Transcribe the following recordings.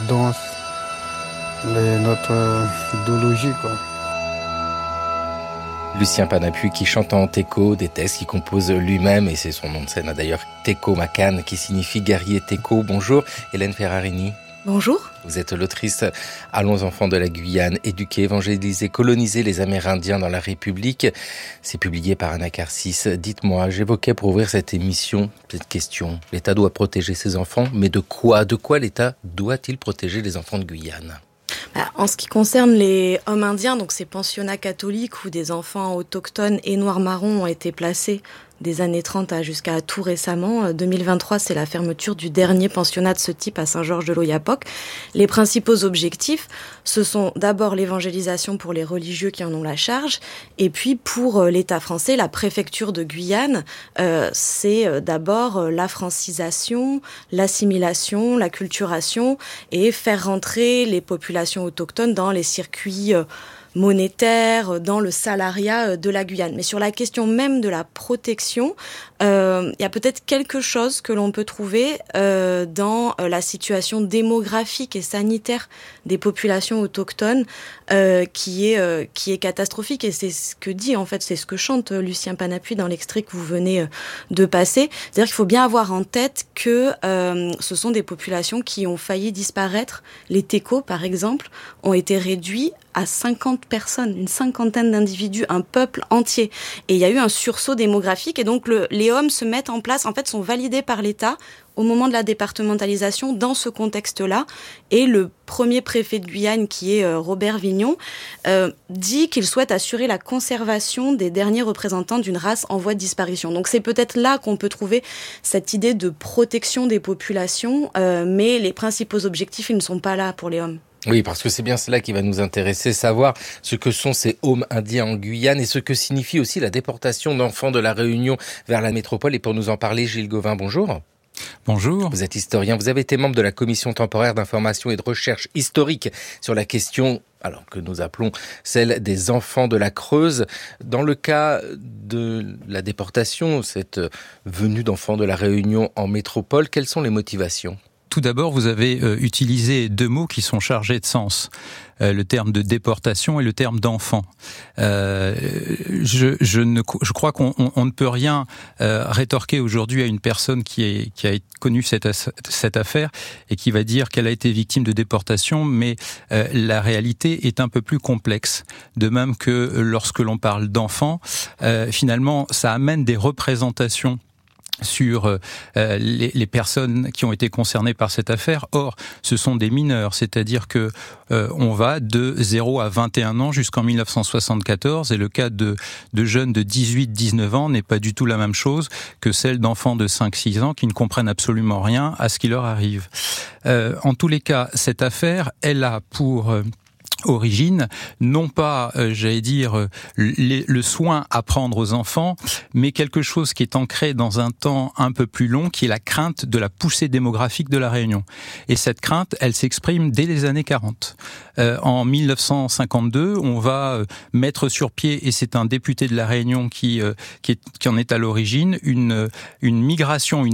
danse, notre idéologie, quoi. Lucien Panappuy qui chante en teco des textes qu'il compose lui-même, et c'est son nom de scène d'ailleurs, Teco Macan, qui signifie guerrier teco. Bonjour Hélène Ferrarini. Bonjour. Vous êtes l'autrice Allons enfants de la Guyane, éduquer, évangéliser, coloniser les Amérindiens dans la République. C'est publié par Anacarsis. Dites-moi, j'évoquais pour ouvrir cette émission cette question. L'État doit protéger ses enfants, mais de quoi ? De quoi l'État doit-il protéger les enfants de Guyane ? En ce qui concerne les hommes indiens, donc ces pensionnats catholiques où des enfants autochtones et noirs-marrons ont été placés des années 30 jusqu'à tout récemment. 2023, c'est la fermeture du dernier pensionnat de ce type à Saint-Georges-de-l'Oyapock. Les principaux objectifs, ce sont d'abord l'évangélisation pour les religieux qui en ont la charge, et puis pour l'État français, la préfecture de Guyane, c'est d'abord la francisation, l'assimilation, la culturation, et faire rentrer les populations autochtones dans les circuits monétaire, dans le salariat de la Guyane. Mais sur la question même de la protection, il y a peut-être quelque chose que l'on peut trouver dans la situation démographique et sanitaire des populations autochtones qui est catastrophique. Et c'est ce que dit, en fait, c'est ce que chante Lucien Panappuy dans l'extrait que vous venez de passer. C'est-à-dire qu'il faut bien avoir en tête que ce sont des populations qui ont failli disparaître. Les Técos, par exemple, ont été réduits à 50 personnes, une cinquantaine d'individus, un peuple entier. Et il y a eu un sursaut démographique, et donc les hommes se mettent en place, en fait, sont validés par l'État au moment de la départementalisation dans ce contexte-là. Et le premier préfet de Guyane, qui est Robert Vignon, dit qu'il souhaite assurer la conservation des derniers représentants d'une race en voie de disparition. Donc c'est peut-être là qu'on peut trouver cette idée de protection des populations, mais les principaux objectifs, ils ne sont pas là pour les hommes. Oui, parce que c'est bien cela qui va nous intéresser, savoir ce que sont ces hommes indiens en Guyane et ce que signifie aussi la déportation d'enfants de la Réunion vers la métropole. Et pour nous en parler, Gilles Gauvin, bonjour. Bonjour. Vous êtes historien, vous avez été membre de la commission temporaire d'information et de recherche historique sur la question, alors que nous appelons celle des enfants de la Creuse. Dans le cas de la déportation, cette venue d'enfants de la Réunion en métropole, quelles sont les motivations ? Tout d'abord, vous avez utilisé deux mots qui sont chargés de sens. Le terme de déportation et le terme d'enfant. Je crois qu'on ne peut rien rétorquer aujourd'hui à une personne qui a connu cette affaire et qui va dire qu'elle a été victime de déportation, mais la réalité est un peu plus complexe. De même que lorsque l'on parle d'enfant, finalement, ça amène des représentations sur les personnes qui ont été concernées par cette affaire. Or, ce sont des mineurs, c'est-à-dire que on va de 0 à 21 ans jusqu'en 1974, et le cas de jeunes de 18-19 ans n'est pas du tout la même chose que celle d'enfants de 5-6 ans qui ne comprennent absolument rien à ce qui leur arrive. En tous les cas, cette affaire, elle a pour origine, non pas, le soin à prendre aux enfants, mais quelque chose qui est ancré dans un temps un peu plus long, qui est la crainte de la poussée démographique de la Réunion. Et cette crainte, elle s'exprime dès les années 40. En 1952, on va mettre sur pied, et c'est un député de la Réunion qui en est à l'origine, une émigration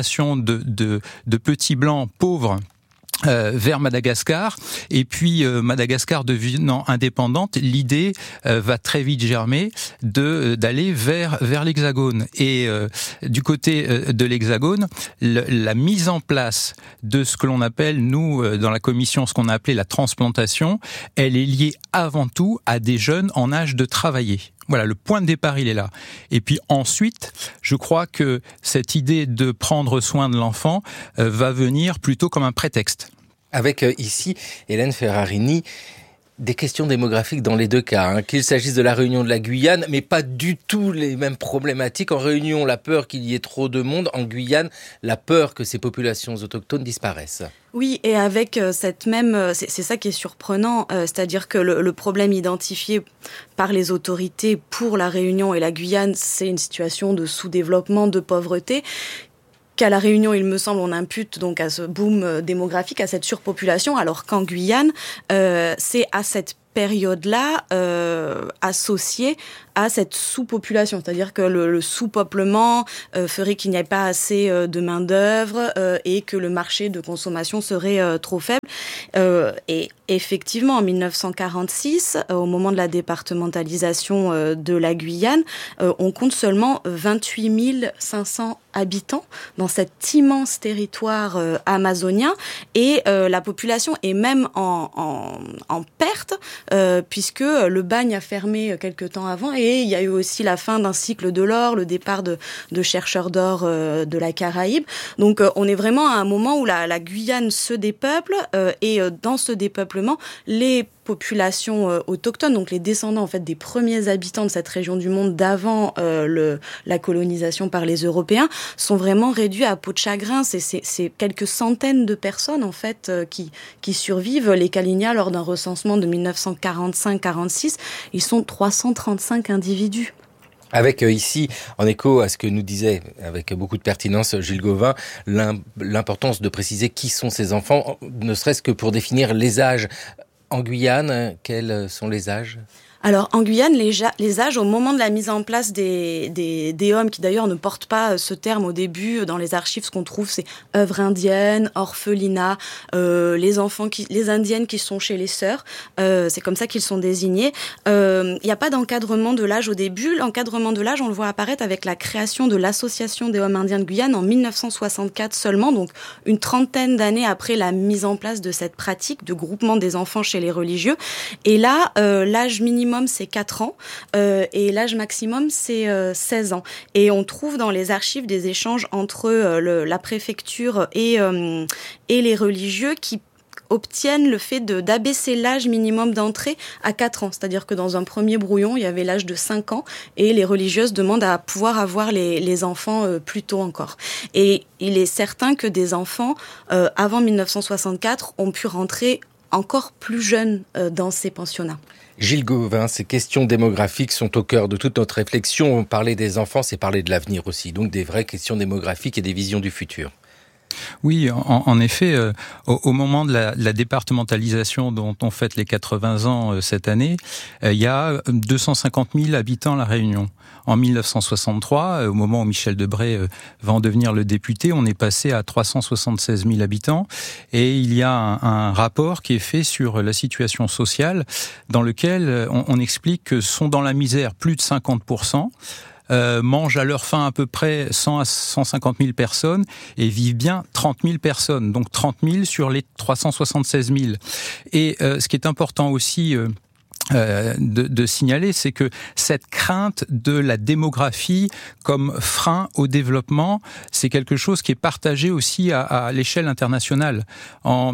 de petits blancs pauvres vers Madagascar, et puis Madagascar devenant indépendante, l'idée va très vite germer d'aller vers l'Hexagone. Et du côté de l'Hexagone, la mise en place de ce que l'on appelle, nous, dans la commission, ce qu'on a appelé la transplantation, elle est liée avant tout à des jeunes en âge de travailler. Voilà, le point de départ, il est là. Et puis ensuite, je crois que cette idée de prendre soin de l'enfant va venir plutôt comme un prétexte. Avec ici, Hélène Ferrarini, des questions démographiques dans les deux cas, qu'il s'agisse de la Réunion, de la Guyane, mais pas du tout les mêmes problématiques. En Réunion, la peur qu'il y ait trop de monde. En Guyane, la peur que ces populations autochtones disparaissent. Oui, et avec cette même... C'est ça qui est surprenant, c'est-à-dire que le problème identifié par les autorités pour la Réunion et la Guyane, c'est une situation de sous-développement, de pauvreté, qu'à La Réunion, il me semble, on impute donc à ce boom démographique, à cette surpopulation, alors qu'en Guyane, c'est à cette période-là associée à cette sous-population. C'est-à-dire que le sous-peuplement ferait qu'il n'y ait pas assez de main-d'œuvre et que le marché de consommation serait trop faible. Et effectivement, en 1946, au moment de la départementalisation de la Guyane, on compte seulement 28 500 habitants dans cet immense territoire amazonien, et la population est même en perte, puisque le bagne a fermé quelque temps avant, et il y a eu aussi la fin d'un cycle de l'or, le départ de chercheurs d'or de la Caraïbe. Donc on est vraiment à un moment où la Guyane se dépeuple, et dans ce dépeuplement, les populations autochtones, donc les descendants en fait des premiers habitants de cette région du monde d'avant la colonisation par les Européens, sont vraiment réduits à peau de chagrin. C'est quelques centaines de personnes en fait qui survivent. Les Kali'na, lors d'un recensement de 1945-46, ils sont 335 individus. Avec ici, en écho à ce que nous disait avec beaucoup de pertinence Gilles Gauvin, l'importance de préciser qui sont ces enfants, ne serait-ce que pour définir les âges. En Guyane, quels sont les âges ? Alors, en Guyane, les âges, au moment de la mise en place des hommes, qui d'ailleurs ne portent pas ce terme au début, dans les archives, ce qu'on trouve, c'est œuvres indiennes, orphelinat, les indiennes qui sont chez les sœurs, c'est comme ça qu'ils sont désignés. Il n'y a pas d'encadrement de l'âge au début. L'encadrement de l'âge, on le voit apparaître avec la création de l'Association des hommes indiens de Guyane en 1964 seulement, donc une trentaine d'années après la mise en place de cette pratique de groupement des enfants chez les religieux. Et là, l'âge minimum, c'est 4 ans, et l'âge maximum, c'est 16 ans. Et on trouve dans les archives des échanges entre la préfecture et les religieux qui obtiennent le fait d'abaisser l'âge minimum d'entrée à 4 ans. C'est-à-dire que dans un premier brouillon, il y avait l'âge de 5 ans, et les religieuses demandent à pouvoir avoir les enfants plus tôt encore. Et il est certain que des enfants, avant 1964, ont pu rentrer encore plus jeunes dans ces pensionnats. Gilles Gauvin, ces questions démographiques sont au cœur de toute notre réflexion. Parler des enfants, c'est parler de l'avenir aussi, donc des vraies questions démographiques et des visions du futur. Oui, en effet, au moment de la départementalisation dont on fête les 80 ans cette année, il y a 250 000 habitants à La Réunion. En 1963, au moment où Michel Debré va en devenir le député, on est passé à 376 000 habitants, et il y a un rapport qui est fait sur la situation sociale dans lequel on explique que sont dans la misère plus de 50%, mangent à leur faim à peu près 100 à 150 000 personnes et vivent bien 30 000 personnes, donc 30 000 sur les 376 000. Et ce qui est important aussi de signaler, c'est que cette crainte de la démographie comme frein au développement, c'est quelque chose qui est partagé aussi à l'échelle internationale. En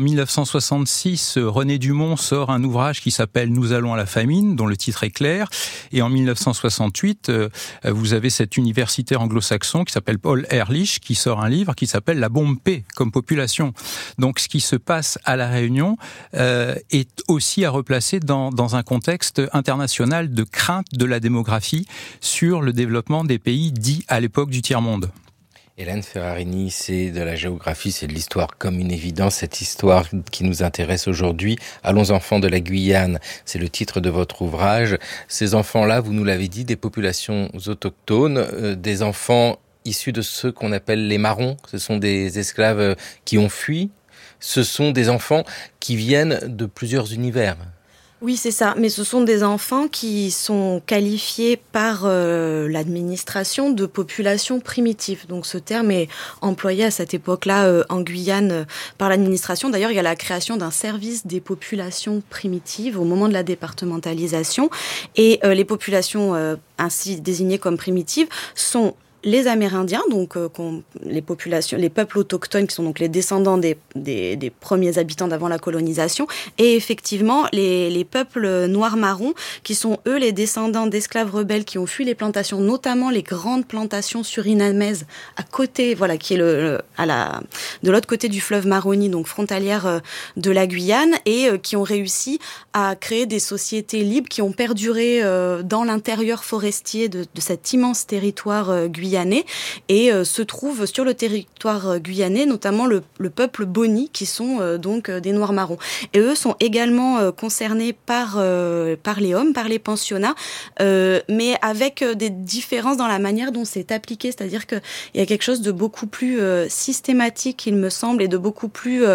1966, René Dumont sort un ouvrage qui s'appelle « Nous allons à la famine », dont le titre est clair. Et en 1968, vous avez cet universitaire anglo-saxon qui s'appelle Paul Ehrlich, qui sort un livre qui s'appelle « La bombe P comme population ». Donc ce qui se passe à La Réunion est aussi à replacer dans un contexte international de crainte de la démographie sur le développement des pays dits à l'époque du tiers-monde. Hélène Ferrarini, c'est de la géographie, c'est de l'histoire comme une évidence, cette histoire qui nous intéresse aujourd'hui. Allons enfants de la Guyane, c'est le titre de votre ouvrage. Ces enfants-là, vous nous l'avez dit, des populations autochtones, des enfants issus de ceux qu'on appelle les marrons, ce sont des esclaves qui ont fui, ce sont des enfants qui viennent de plusieurs univers. Oui, c'est ça. Mais ce sont des enfants qui sont qualifiés par l'administration de population primitive. Donc ce terme est employé à cette époque-là en Guyane par l'administration. D'ailleurs, il y a la création d'un service des populations primitives au moment de la départementalisation. Et les populations ainsi désignées comme primitives sont les Amérindiens, donc les peuples autochtones qui sont donc les descendants des premiers habitants d'avant la colonisation, et effectivement les peuples noirs-marrons qui sont eux les descendants d'esclaves rebelles qui ont fui les plantations, notamment les grandes plantations surinamaises à côté, voilà, qui est de l'autre côté du fleuve Maroni, donc frontalière de la Guyane, et qui ont réussi à créer des sociétés libres qui ont perduré dans l'intérieur forestier de cet immense territoire guyanais. Et se trouve sur le territoire guyanais, notamment le peuple Boni, qui sont donc des Noirs-Marrons. Et eux sont également concernés par les hommes, par les pensionnats, mais avec des différences dans la manière dont c'est appliqué. C'est-à-dire qu'il y a quelque chose de beaucoup plus systématique, il me semble, et de beaucoup plus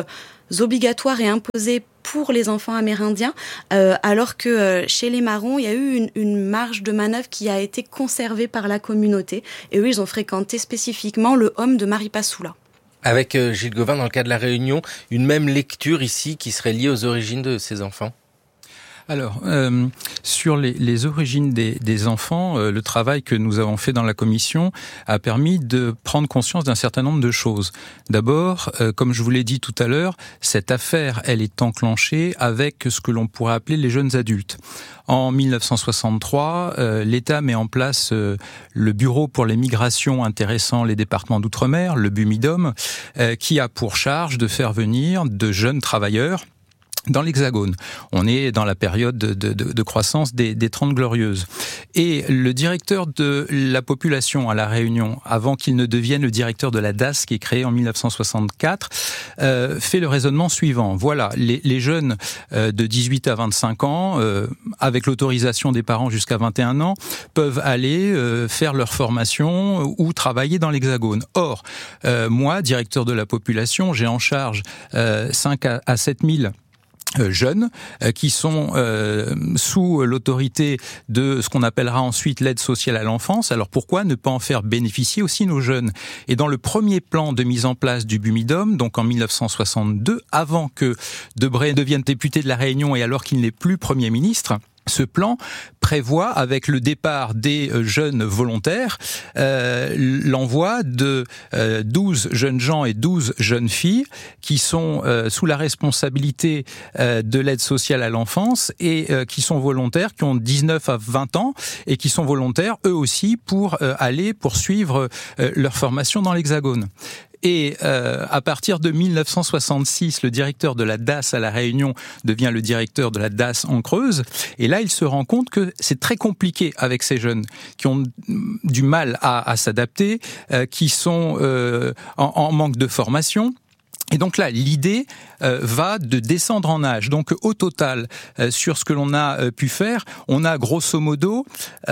obligatoires et imposées pour les enfants amérindiens, alors que chez les Marrons, il y a eu une marge de manœuvre qui a été conservée par la communauté. Et eux, ils ont fréquenté spécifiquement le home de Maripasoula. Avec Gilles Gauvin, dans le cas de la Réunion, une même lecture ici qui serait liée aux origines de ces enfants ? Alors, sur les origines des enfants, le travail que nous avons fait dans la commission a permis de prendre conscience d'un certain nombre de choses. D'abord, comme je vous l'ai dit tout à l'heure, cette affaire, elle est enclenchée avec ce que l'on pourrait appeler les jeunes adultes. En 1963, l'État met en place le Bureau pour les migrations intéressant les départements d'outre-mer, le BUMIDOM, qui a pour charge de faire venir de jeunes travailleurs dans l'Hexagone. On est dans la période de croissance des 30 Glorieuses. Et le directeur de la population à La Réunion, avant qu'il ne devienne le directeur de la DAS, qui est créée en 1964, fait le raisonnement suivant. Voilà, les jeunes de 18 à 25 ans, avec l'autorisation des parents jusqu'à 21 ans, peuvent aller faire leur formation ou travailler dans l'Hexagone. Or, moi, directeur de la population, j'ai en charge 5 à 7 000 jeunes qui sont sous l'autorité de ce qu'on appellera ensuite l'aide sociale à l'enfance. Alors pourquoi ne pas en faire bénéficier aussi nos jeunes ? Et dans le premier plan de mise en place du BUMIDOM, donc en 1962, avant que Debré devienne député de la Réunion et alors qu'il n'est plus Premier ministre, ce plan prévoit, avec le départ des jeunes volontaires, l'envoi de 12 jeunes gens et 12 jeunes filles qui sont sous la responsabilité de l'aide sociale à l'enfance et qui sont volontaires, qui ont 19 à 20 ans et qui sont volontaires eux aussi pour aller poursuivre leur formation dans l'Hexagone. Et à partir de 1966, le directeur de la DAS à La Réunion devient le directeur de la DAS en Creuse. Et là, il se rend compte que c'est très compliqué avec ces jeunes qui ont du mal à s'adapter, qui sont en manque de formation. Et donc là, l'idée va de descendre en âge. Donc au total, sur ce que l'on a pu faire, on a grosso modo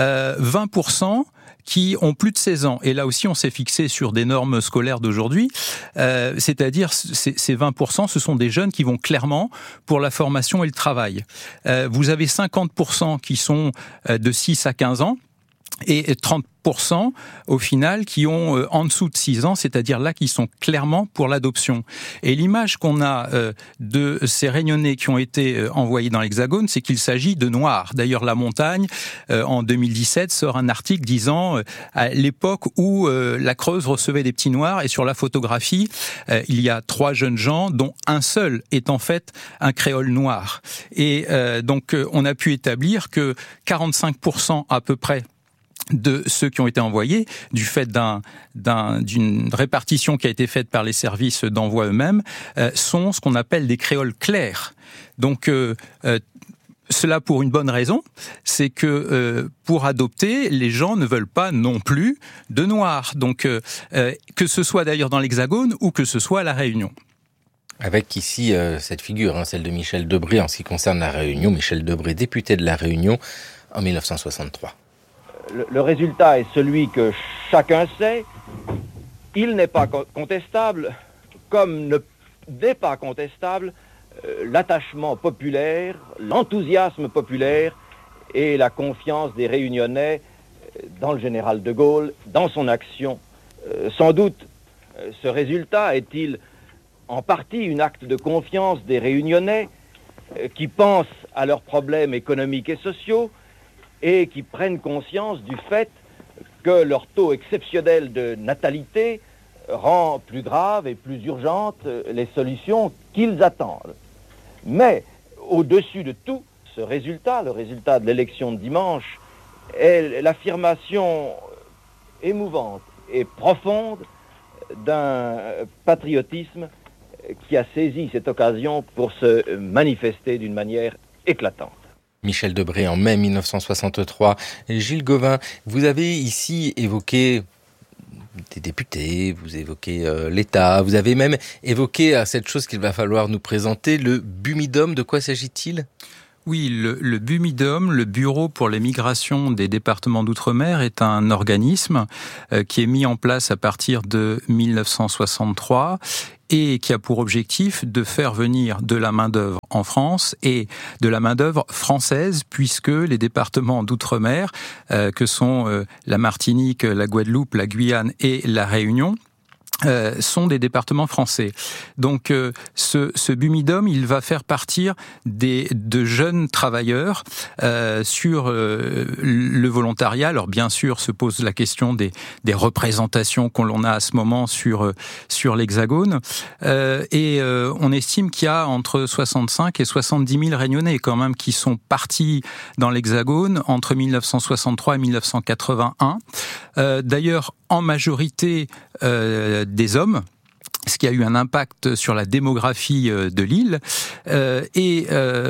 20% qui ont plus de 16 ans. Et là aussi, on s'est fixé sur des normes scolaires d'aujourd'hui. C'est-à-dire, ces 20%, ce sont des jeunes qui vont clairement pour la formation et le travail. Vous avez 50% qui sont de 6 à 15 ans. Et 30% au final qui ont en dessous de 6 ans, c'est-à-dire là qui sont clairement pour l'adoption. Et l'image qu'on a de ces Réunionnais qui ont été envoyés dans l'Hexagone, c'est qu'il s'agit de Noirs. D'ailleurs, La Montagne, en 2017, sort un article disant à l'époque où la Creuse recevait des petits Noirs, et sur la photographie, il y a 3 jeunes gens, dont un seul est en fait un créole noir. Et donc, on a pu établir que 45% à peu près de ceux qui ont été envoyés, du fait d'une répartition qui a été faite par les services d'envoi eux-mêmes, sont ce qu'on appelle des créoles clairs. Donc, cela pour une bonne raison, c'est que pour adopter, les gens ne veulent pas non plus de noirs. Donc, que ce soit d'ailleurs dans l'Hexagone ou que ce soit à La Réunion. Avec ici cette figure, celle de Michel Debré en ce qui concerne La Réunion. Michel Debré, député de La Réunion en 1963. Le résultat est celui que chacun sait. Il n'est pas contestable, comme n'est pas contestable l'attachement populaire, l'enthousiasme populaire et la confiance des Réunionnais dans le général de Gaulle, dans son action. Sans doute, ce résultat est-il en partie un acte de confiance des Réunionnais qui pensent à leurs problèmes économiques et sociaux, et qui prennent conscience du fait que leur taux exceptionnel de natalité rend plus graves et plus urgentes les solutions qu'ils attendent. Mais au-dessus de tout, ce résultat, le résultat de l'élection de dimanche, est l'affirmation émouvante et profonde d'un patriotisme qui a saisi cette occasion pour se manifester d'une manière éclatante. Michel Debré en mai 1963. Gilles Gauvin, vous avez ici évoqué des députés, vous évoquez l'État, vous avez même évoqué cette chose qu'il va falloir nous présenter, le BUMIDOM. De quoi s'agit-il ? Oui, le BUMIDOM, le Bureau pour les migrations des départements d'outre-mer, est un organisme qui est mis en place à partir de 1963 et qui a pour objectif de faire venir de la main-d'œuvre en France et de la main-d'œuvre française, puisque les départements d'outre-mer, que sont la Martinique, la Guadeloupe, la Guyane et la Réunion, sont des départements français. Donc ce BUMIDOM, il va faire partir de jeunes travailleurs sur le volontariat. Alors bien sûr se pose la question des représentations qu'on a à ce moment sur l'Hexagone, et on estime qu'il y a entre 65 et 70 000 Réunionnais quand même qui sont partis dans l'Hexagone entre 1963 et 1981. D'ailleurs, en majorité des hommes, ce qui a eu un impact sur la démographie de l'île. Et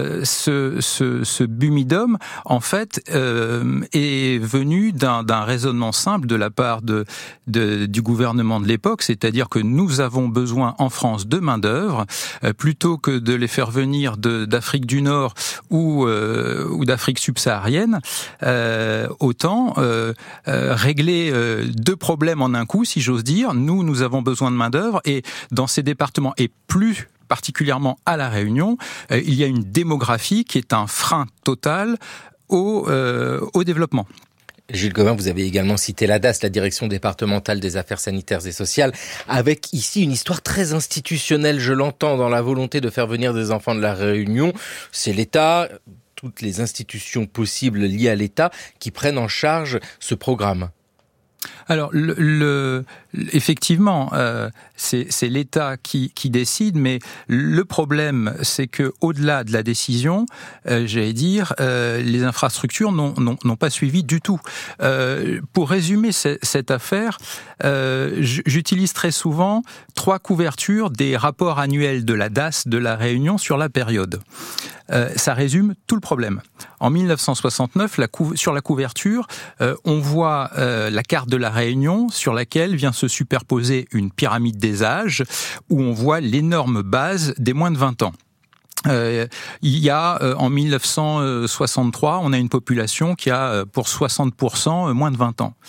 ce BUMIDOM, en fait, est venu d'un raisonnement simple de la part du gouvernement de l'époque, c'est-à-dire que nous avons besoin en France de main-d'œuvre, plutôt que de les faire venir d'Afrique du Nord ou d'Afrique subsaharienne, autant régler deux problèmes en un coup, si j'ose dire. Nous avons besoin de main-d'œuvre, et dans ces départements, et plus particulièrement à La Réunion, il y a une démographie qui est un frein total au développement. Gilles Gauvin, vous avez également cité la DAS, la Direction départementale des affaires sanitaires et sociales, avec ici une histoire très institutionnelle, je l'entends, dans la volonté de faire venir des enfants de La Réunion. C'est l'État, toutes les institutions possibles liées à l'État qui prennent en charge ce programme. Alors, effectivement, c'est l'État qui décide, mais le problème, c'est que au-delà de la décision, j'allais dire, les infrastructures n'ont pas suivi du tout. Pour résumer cette affaire, j'utilise très souvent 3 couvertures des rapports annuels de la DAS de La Réunion sur la période. Ça résume tout le problème. En 1969, sur la couverture, on voit la carte de la Réunion sur laquelle vient se superposer une pyramide des âges où on voit l'énorme base des moins de 20 ans. Il y a, en 1963, on a une population qui a pour 60% moins de 20 ans.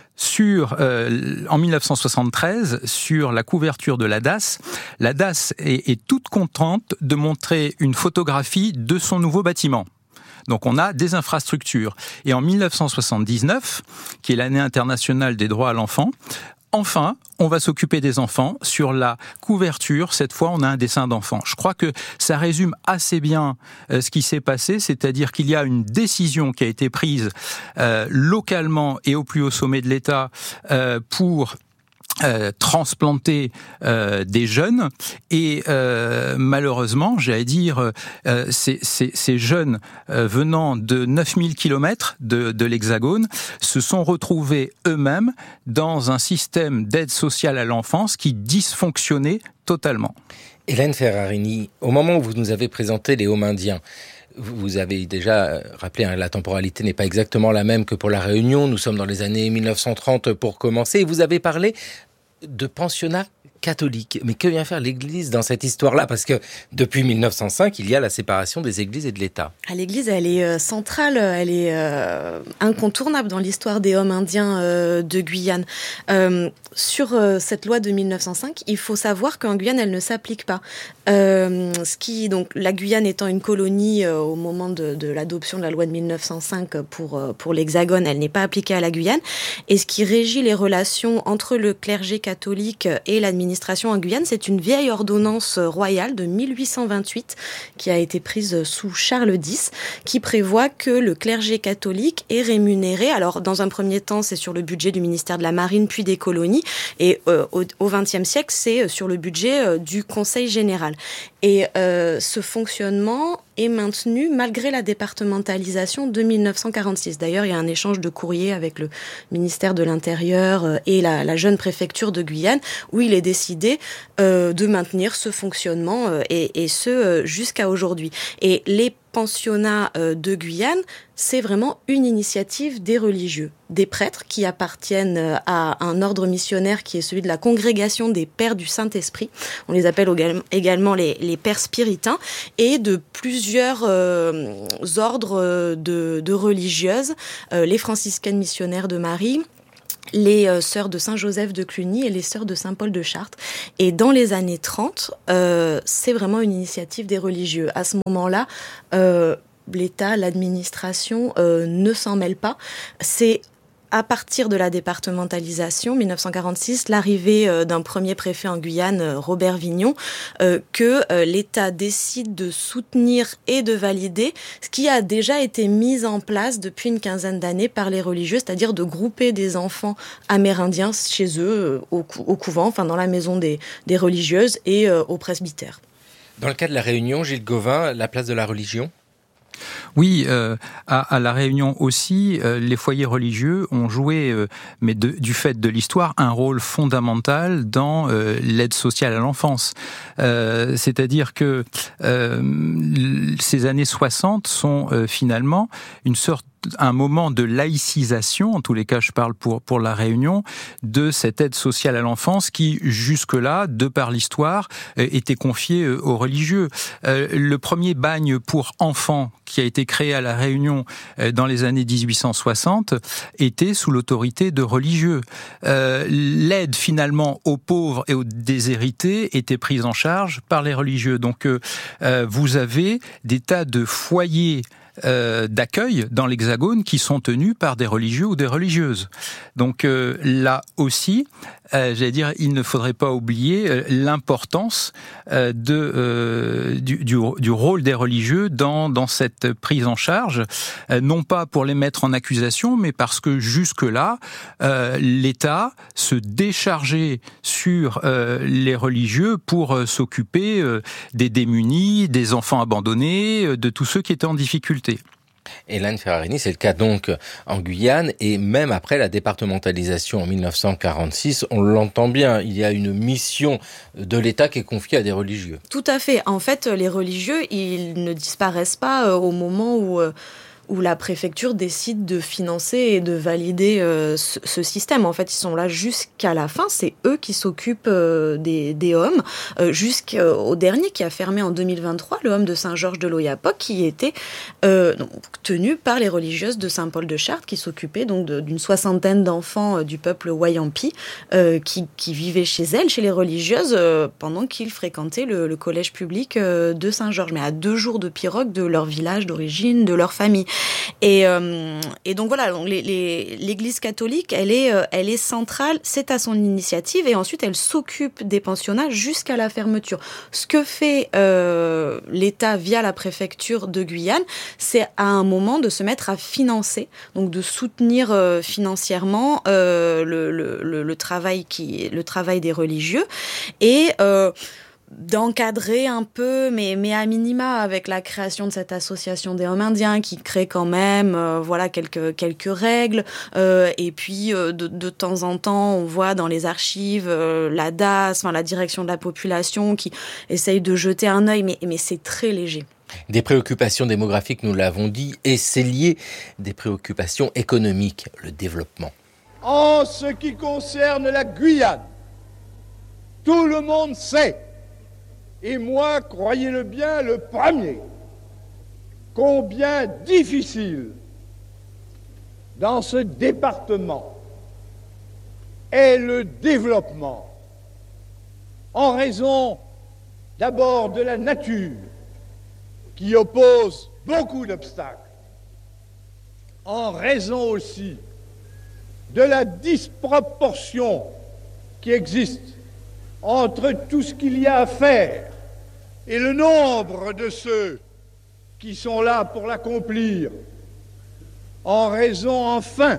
En 1973, sur la couverture de la DAS est toute contente de montrer une photographie de son nouveau bâtiment. Donc on a des infrastructures. Et en 1979, qui est l'année internationale des droits à l'enfant, enfin, on va s'occuper des enfants. Sur la couverture, cette fois, on a un dessin d'enfant. Je crois que ça résume assez bien ce qui s'est passé, c'est-à-dire qu'il y a une décision qui a été prise localement et au plus haut sommet de l'État pour transplanter des jeunes, et malheureusement, j'allais dire, ces jeunes venant de 9000 km de l'Hexagone se sont retrouvés eux-mêmes dans un système d'aide sociale à l'enfance qui dysfonctionnait totalement. Hélène Ferrarini, au moment où vous nous avez présenté les Homindiens, vous avez déjà rappelé, la temporalité n'est pas exactement la même que pour La Réunion. Nous sommes dans les années 1930 pour commencer. Et vous avez parlé de pensionnats catholiques. Mais que vient faire l'Église dans cette histoire-là ? Parce que depuis 1905, il y a la séparation des Églises et de l'État. L'Église, elle est centrale, elle est incontournable dans l'histoire des hommes indiens de Guyane. Sur cette loi de 1905, il faut savoir qu'en Guyane, elle ne s'applique pas. Donc, la Guyane étant une colonie au moment de l'adoption de la loi de 1905 pour l'Hexagone, elle n'est pas appliquée à la Guyane. Et ce qui régit les relations entre le clergé catholique et l'administration en Guyane, c'est une vieille ordonnance royale de 1828 qui a été prise sous Charles X, qui prévoit que le clergé catholique est rémunéré. Alors, dans un premier temps, c'est sur le budget du ministère de la Marine, puis des colonies. Et au XXe siècle, c'est sur le budget du Conseil général. Et ce fonctionnement est maintenu malgré la départementalisation de 1946. D'ailleurs, il y a un échange de courriers avec le ministère de l'Intérieur et la jeune préfecture de Guyane, où il est décidé de maintenir ce fonctionnement et ce jusqu'à aujourd'hui. Et les pensionnat de Guyane, c'est vraiment une initiative des religieux, des prêtres qui appartiennent à un ordre missionnaire qui est celui de la congrégation des Pères du Saint-Esprit. On les appelle également les Pères spiritains, et de plusieurs ordres de religieuses, les franciscaines missionnaires de Marie, les sœurs de Saint-Joseph de Cluny et les sœurs de Saint-Paul de Chartres. Et dans les années 30, c'est vraiment une initiative des religieux. À ce moment-là, l'État, l'administration ne s'en mêle pas. C'est à partir de la départementalisation, 1946, l'arrivée d'un premier préfet en Guyane, Robert Vignon, que l'État décide de soutenir et de valider ce qui a déjà été mis en place depuis une quinzaine d'années par les religieux, c'est-à-dire de grouper des enfants amérindiens chez eux, au couvent, enfin dans la maison des religieuses et au presbytère. Dans le cas de la Réunion, Gilles Gauvin, la place de la religion ? Oui, à La Réunion aussi, les foyers religieux ont joué, mais du fait de l'histoire, un rôle fondamental dans l'aide sociale à l'enfance. C'est-à-dire que ces années 60 sont finalement un moment de laïcisation, en tous les cas je parle pour La Réunion, de cette aide sociale à l'enfance qui jusque-là, de par l'histoire, était confiée aux religieux. Le premier bagne pour enfants qui a été créé à La Réunion dans les années 1860 était sous l'autorité de religieux. L'aide finalement aux pauvres et aux déshérités était prise en charge par les religieux. Donc vous avez des tas de foyers d'accueil dans l'Hexagone qui sont tenus par des religieux ou des religieuses. Donc là aussi, j'allais dire, il ne faudrait pas oublier l'importance du rôle des religieux dans cette prise en charge, non pas pour les mettre en accusation, mais parce que jusque-là, l'État se déchargeait sur les religieux pour s'occuper des démunis, des enfants abandonnés, de tous ceux qui étaient en difficulté. Hélène Ferrarini, c'est le cas donc en Guyane, et même après la départementalisation en 1946, on l'entend bien, il y a une mission de l'État qui est confiée à des religieux. Tout à fait. En fait, les religieux, ils ne disparaissent pas au moment où la préfecture décide de financer et de valider ce système. En fait, ils sont là jusqu'à la fin. C'est eux qui s'occupent des hommes, jusqu'au dernier qui a fermé en 2023, le homme de Saint-Georges de l'Oyapock, qui était tenu par les religieuses de Saint-Paul de Chartres, qui s'occupaient donc d'une soixantaine d'enfants du peuple Wayampi, qui vivaient chez elles, chez les religieuses, pendant qu'ils fréquentaient le collège public de Saint-Georges, mais à 2 jours de pirogue de leur village d'origine, de leur famille. Et donc voilà, donc l'Église catholique, elle est centrale, c'est à son initiative, et ensuite elle s'occupe des pensionnats jusqu'à la fermeture. Ce que fait l'État via la préfecture de Guyane, c'est à un moment de se mettre à financer, donc de soutenir financièrement le travail des religieux, et d'encadrer un peu, mais à minima, avec la création de cette association des hommes indiens qui crée quand même quelques règles, et puis de temps en temps on voit dans les archives la DAS, la direction de la population, qui essaye de jeter un œil, mais c'est très léger. Des préoccupations démographiques, nous l'avons dit, et c'est lié des préoccupations économiques, le développement. En ce qui concerne la Guyane, tout le monde sait, et moi, croyez-le bien, le premier, combien difficile dans ce département est le développement, en raison d'abord de la nature qui oppose beaucoup d'obstacles, en raison aussi de la disproportion qui existe entre tout ce qu'il y a à faire et le nombre de ceux qui sont là pour l'accomplir, en raison enfin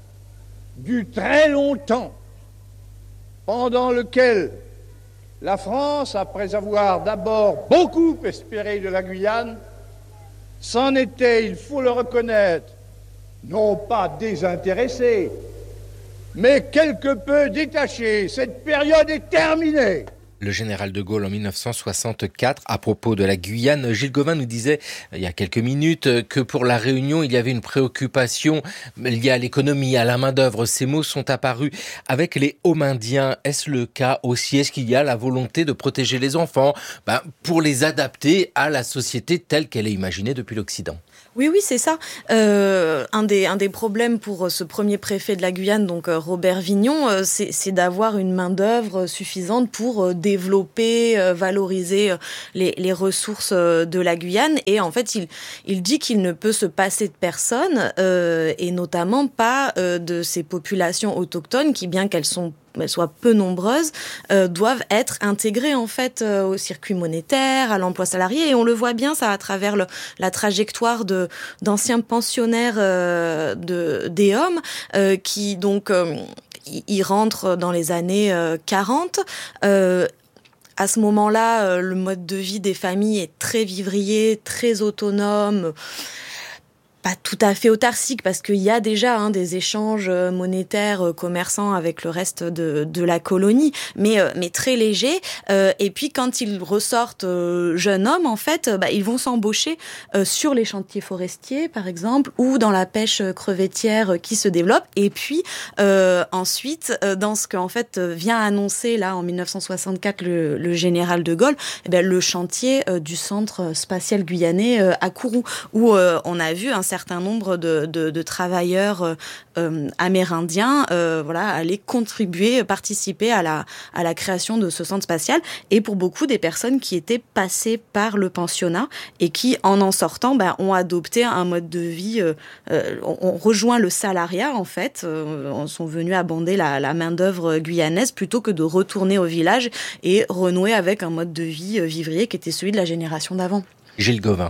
du très long temps pendant lequel la France, après avoir d'abord beaucoup espéré de la Guyane, s'en était, il faut le reconnaître, non pas désintéressée, mais quelque peu détachée. Cette période est terminée. Le général de Gaulle en 1964, à propos de la Guyane, Gilles Gauvin nous disait il y a quelques minutes que pour la Réunion, il y avait une préoccupation liée à l'économie, à la main-d'œuvre. Ces mots sont apparus avec les Homindiens. Est-ce le cas aussi? Est-ce qu'il y a la volonté de protéger les enfants pour les adapter à la société telle qu'elle est imaginée depuis l'Occident? Oui, c'est ça. Un des problèmes pour ce premier préfet de la Guyane, donc Robert Vignon, c'est d'avoir une main-d'œuvre suffisante pour développer, valoriser les ressources de la Guyane. Et en fait, il dit qu'il ne peut se passer de personne, et notamment pas de ces populations autochtones qui, bien qu'elles soient peu nombreuses, doivent être intégrées en fait au circuit monétaire, à l'emploi salarié, et on le voit bien ça à travers la trajectoire d'anciens pensionnaires d'EOM qui donc ils rentrent dans les années 40. À ce moment-là, le mode de vie des familles est très vivrier, très autonome. Pas tout à fait autarcique parce qu'il y a déjà des échanges monétaires commerçants avec le reste de la colonie, mais très léger. Et puis quand ils ressortent jeunes hommes, en fait, ils vont s'embaucher sur les chantiers forestiers, par exemple, ou dans la pêche crevettière qui se développe. Et puis ensuite, dans ce qu'en fait vient annoncer là en 1964 le général de Gaulle, le chantier du centre spatial guyanais à Kourou, où on a vu un certain nombre de travailleurs amérindiens aller participer à la création de ce centre spatial, et pour beaucoup des personnes qui étaient passées par le pensionnat et qui en sortant ont adopté un mode de vie, ont rejoint le salariat en fait, sont venus abonder la main-d'œuvre guyanaise plutôt que de retourner au village et renouer avec un mode de vie vivrier qui était celui de la génération d'avant. Gilles Gauvin.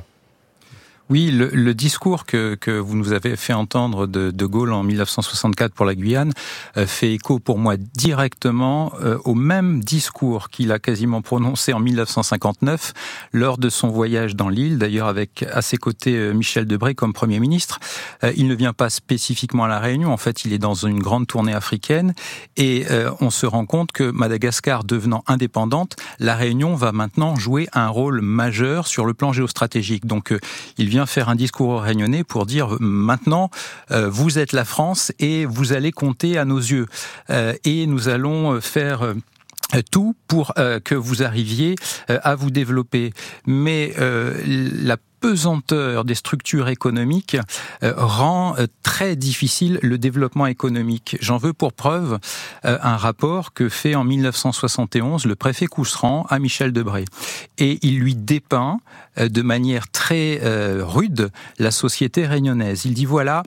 Oui, le discours que vous nous avez fait entendre de Gaulle en 1964 pour la Guyane fait écho pour moi directement au même discours qu'il a quasiment prononcé en 1959 lors de son voyage dans l'île, d'ailleurs avec à ses côtés Michel Debré comme Premier ministre. Il ne vient pas spécifiquement à La Réunion, en fait il est dans une grande tournée africaine, et on se rend compte que Madagascar devenant indépendante, La Réunion va maintenant jouer un rôle majeur sur le plan géostratégique. Donc il vient faire un discours aux Réunionnais pour dire maintenant vous êtes la France et vous allez compter à nos yeux, et nous allons faire tout pour que vous arriviez à vous développer. Mais la pesanteur des structures économiques rend très difficile le développement économique. J'en veux pour preuve un rapport que fait en 1971 le préfet Cousseran à Michel Debré. Et il lui dépeint de manière très rude la société réunionnaise. Il dit voilà,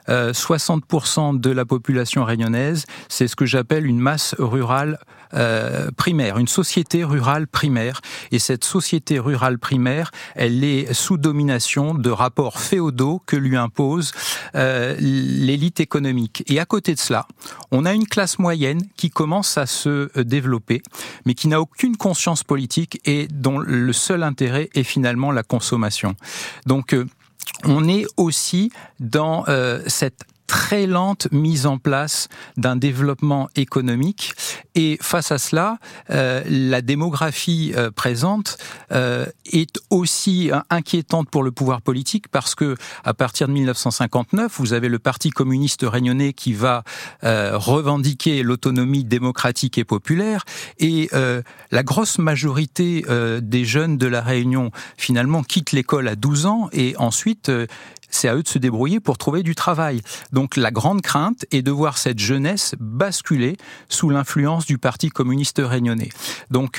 60% de la population réunionnaise, c'est ce que j'appelle une masse rurale primaire, une société rurale primaire. Et cette société rurale primaire, elle est sous domination de rapports féodaux que lui impose l'élite économique. Et à côté de cela, on a une classe moyenne qui commence à se développer, mais qui n'a aucune conscience politique et dont le seul intérêt est finalement la consommation. Donc, on est aussi dans cette très lente mise en place d'un développement économique, et face à cela, la démographie présente est aussi inquiétante pour le pouvoir politique, parce que à partir de 1959, vous avez le Parti communiste réunionnais qui va revendiquer l'autonomie démocratique et populaire, et la grosse majorité des jeunes de la Réunion finalement quittent l'école à 12 ans, et ensuite c'est à eux de se débrouiller pour trouver du travail. Donc la grande crainte est de voir cette jeunesse basculer sous l'influence du Parti communiste réunionnais. Donc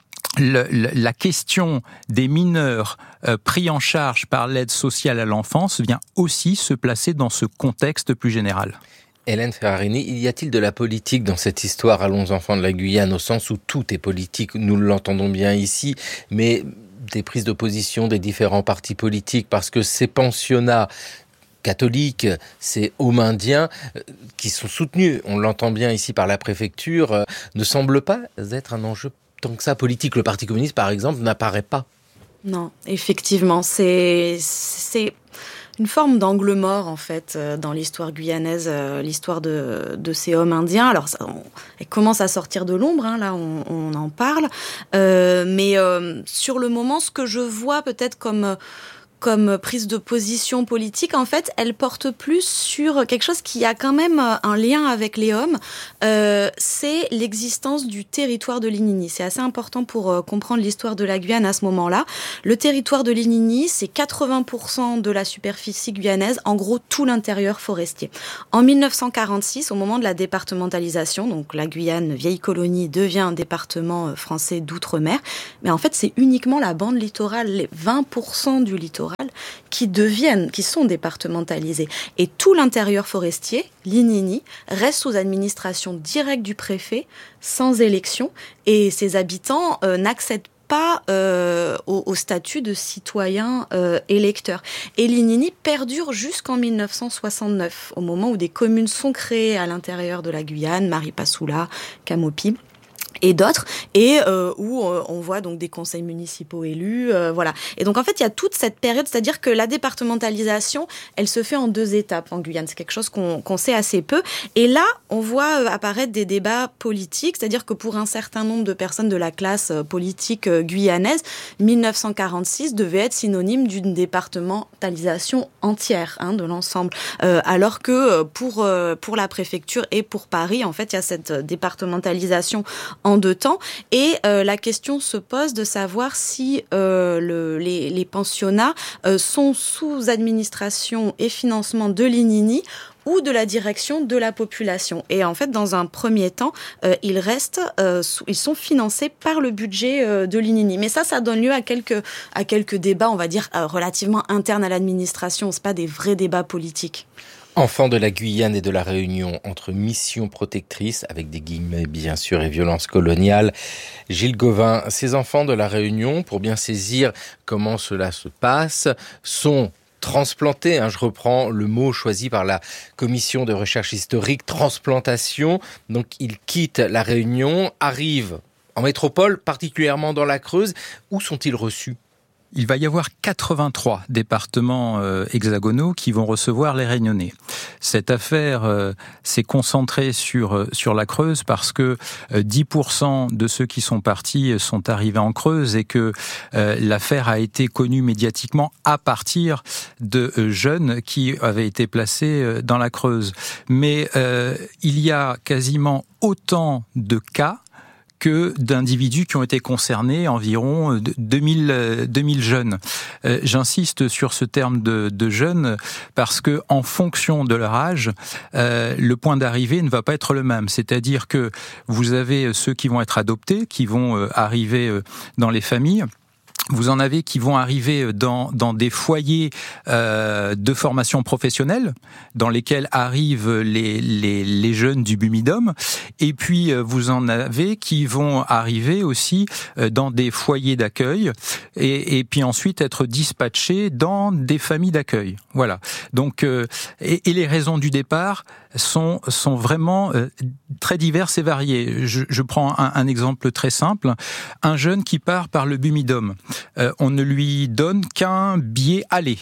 la question des mineurs pris en charge par l'aide sociale à l'enfance vient aussi se placer dans ce contexte plus général. Hélène Ferrarini, y a-t-il de la politique dans cette histoire Allons enfants de la Guyane, au sens où tout est politique, nous l'entendons bien ici, mais des prises de position des différents partis politiques, parce que ces pensionnats catholiques, ces homindiens qui sont soutenus, on l'entend bien ici par la préfecture, ne semblent pas être un enjeu tant que ça politique. Le Parti communiste, par exemple, n'apparaît pas. Non, effectivement, c'est une forme d'angle mort en fait dans l'histoire guyanaise, l'histoire de ces hommes indiens. Alors elle commence à sortir de l'ombre, hein, là on en parle, mais sur le moment, ce que je vois peut-être comme prise de position politique, en fait, elle porte plus sur quelque chose qui a quand même un lien avec les hommes, c'est l'existence du territoire de l'Inini. C'est assez important pour comprendre l'histoire de la Guyane à ce moment-là. Le territoire de l'Inini, c'est 80% de la superficie guyanaise, en gros tout l'intérieur forestier. En 1946, au moment de la départementalisation, donc la Guyane, vieille colonie, devient un département français d'outre-mer, mais en fait c'est uniquement la bande littorale, les 20% du littoral qui sont départementalisés. Et tout l'intérieur forestier, l'Inini, reste sous administration directe du préfet, sans élection, et ses habitants n'accèdent pas au statut de citoyen électeur. Et l'Inini perdure jusqu'en 1969, au moment où des communes sont créées à l'intérieur de la Guyane, Maripasoula, Camopi et d'autres, et où on voit donc des conseils municipaux élus, voilà. Et donc en fait, il y a toute cette période, c'est-à-dire que la départementalisation, elle se fait en 2 étapes en Guyane. C'est quelque chose qu'on sait assez peu. Et là, on voit apparaître des débats politiques, c'est-à-dire que pour un certain nombre de personnes de la classe politique guyanaise, 1946 devait être synonyme d'une départementalisation entière, hein, de l'ensemble. Alors que pour la préfecture et pour Paris, en fait, il y a cette départementalisation en 2 temps, et la question se pose de savoir si les pensionnats sont sous administration et financement de l'Inini ou de la direction de la population. Et en fait, dans un premier temps, ils sont financés par le budget de l'Inini. Mais ça donne lieu à quelques débats, on va dire, relativement internes à l'administration. C'est pas des vrais débats politiques. Enfants de la Guyane et de la Réunion, entre mission protectrice, avec des guillemets bien sûr, et violence coloniale. Gilles Gauvin, ces enfants de la Réunion, pour bien saisir comment cela se passe, sont transplantés, je reprends le mot choisi par la commission de recherche historique, transplantation. Donc ils quittent la Réunion, arrivent en métropole, particulièrement dans la Creuse. Où sont-ils reçus ? Il va y avoir 83 départements hexagonaux qui vont recevoir les Réunionnais. Cette affaire s'est concentrée sur la Creuse parce que 10% de ceux qui sont partis sont arrivés en Creuse et que l'affaire a été connue médiatiquement à partir de jeunes qui avaient été placés dans la Creuse. Mais il y a quasiment autant de cas que d'individus qui ont été concernés, environ 2000 jeunes. J'insiste sur ce terme de jeunes parce que, en fonction de leur âge, le point d'arrivée ne va pas être le même. C'est-à-dire que vous avez ceux qui vont être adoptés, qui vont arriver dans les familles. Vous en avez qui vont arriver dans des foyers de formation professionnelle, dans lesquels arrivent les jeunes du Bumidum, et puis vous en avez qui vont arriver aussi dans des foyers d'accueil, et puis ensuite être dispatchés dans des familles d'accueil. Voilà. Donc, et les raisons du départ sont vraiment très diverses et variées. Je prends un exemple très simple. Un jeune qui part par le Bumidum, on ne lui donne qu'un billet aller.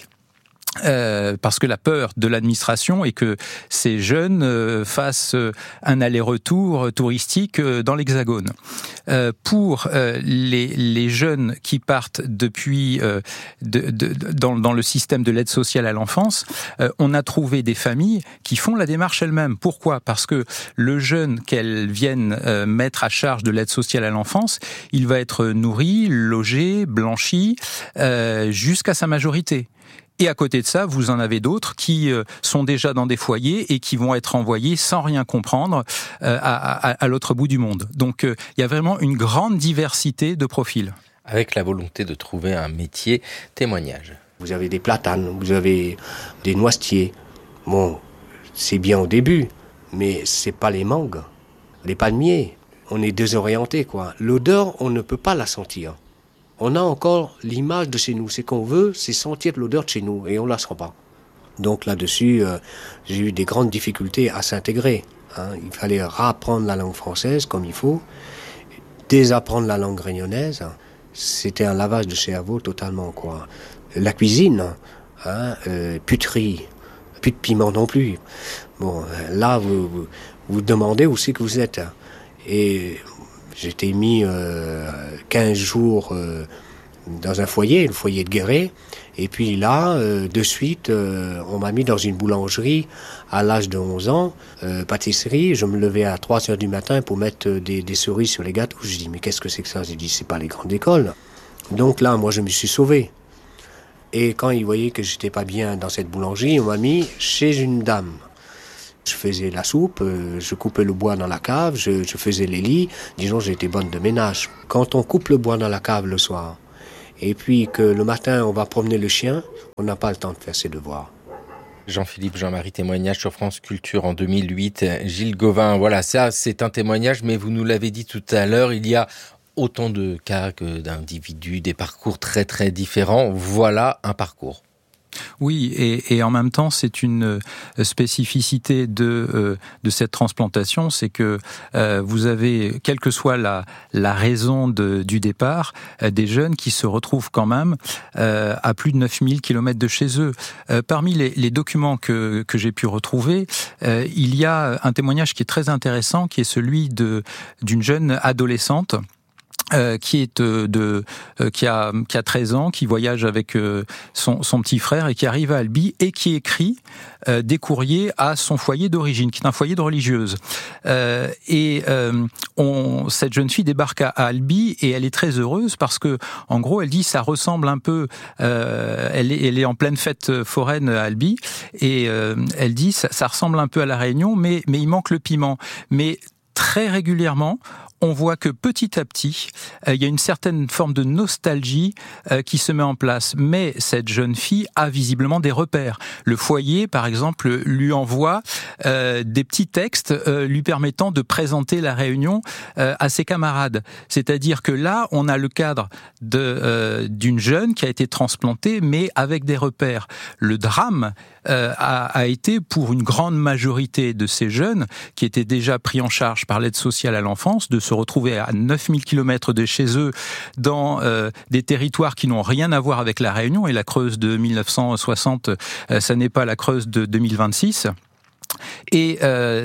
Parce que la peur de l'administration est que ces jeunes fassent un aller-retour touristique dans l'Hexagone. Pour les jeunes qui partent depuis dans le système de l'aide sociale à l'enfance, on a trouvé des familles qui font la démarche elles-mêmes. Pourquoi ? Parce que le jeune qu'elles viennent mettre à charge de l'aide sociale à l'enfance, il va être nourri, logé, blanchi jusqu'à sa majorité. Et à côté de ça, vous en avez d'autres qui sont déjà dans des foyers et qui vont être envoyés sans rien comprendre à l'autre bout du monde. Donc il y a vraiment une grande diversité de profils. Avec la volonté de trouver un métier, témoignage. Vous avez des platanes, vous avez des noisetiers. Bon, c'est bien au début, mais c'est pas les mangues, les palmiers. On est désorienté, quoi. L'odeur, on ne peut pas la sentir. On a encore l'image de chez nous. Ce qu'on veut, c'est sentir l'odeur de chez nous, et on la sent pas. Donc là-dessus, j'ai eu des grandes difficultés à s'intégrer. Il fallait réapprendre la langue française comme il faut, désapprendre la langue réunionnaise. C'était un lavage de cerveau totalement, quoi. La cuisine, puterie, plus de piment non plus. Bon, là, vous demandez où c'est que vous êtes. Et j'étais mis 15 jours dans un foyer, le foyer de Guéret. Et puis là, de suite, on m'a mis dans une boulangerie à l'âge de 11 ans, pâtisserie. Je me levais à 3 heures du matin pour mettre des cerises sur les gâteaux. Je dis, mais qu'est-ce que c'est que ça? J'ai dit, c'est pas les grandes écoles. Donc là, moi, je me suis sauvé. Et quand ils voyaient que j'étais pas bien dans cette boulangerie, on m'a mis chez une dame. Je faisais la soupe, je coupais le bois dans la cave, je faisais les lits. Disons, j'étais bonne de ménage. Quand on coupe le bois dans la cave le soir, et puis que le matin, on va promener le chien, on n'a pas le temps de faire ses devoirs. Jean-Philippe Jean-Marie, témoignage sur France Culture en 2008. Gilles Gauvin, voilà, ça c'est un témoignage, mais vous nous l'avez dit tout à l'heure, il y a autant de cas que d'individus, des parcours très très différents. Voilà un parcours. Oui, et en même temps, c'est une spécificité de cette transplantation, c'est que vous avez, quelle que soit la raison du départ, des jeunes qui se retrouvent quand même à plus de 9000 km de chez eux. Parmi les documents que j'ai pu retrouver, il y a un témoignage qui est très intéressant, qui est celui d'une jeune adolescente qui a 13 ans, qui voyage avec son petit frère et qui arrive à Albi et qui écrit des courriers à son foyer d'origine, qui est un foyer de religieuse. Cette jeune fille débarque à Albi et elle est très heureuse parce que, en gros, elle dit ça ressemble un peu. Elle est en pleine fête foraine à Albi et elle dit ça ressemble un peu à la Réunion, mais il manque le piment. Mais très régulièrement, on voit que petit à petit, il y a une certaine forme de nostalgie qui se met en place. Mais cette jeune fille a visiblement des repères. Le foyer, par exemple, lui envoie des petits textes lui permettant de présenter la Réunion à ses camarades. C'est-à-dire que là, on a le cadre d'une jeune qui a été transplantée, mais avec des repères. Le drame a été pour une grande majorité de ces jeunes qui étaient déjà pris en charge par l'aide sociale à l'enfance de se retrouver à 9000 km de chez eux dans des territoires qui n'ont rien à voir avec la Réunion, et la Creuse de 1960, ça n'est pas la Creuse de 2026. Et